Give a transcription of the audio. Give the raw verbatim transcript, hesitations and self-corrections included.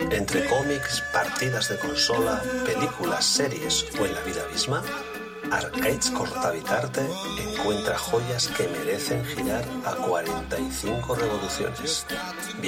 Entre cómics, partidas de consola, películas, series o en la vida misma, Arcades Cortavitarte encuentra joyas que merecen girar a cuarenta y cinco revoluciones.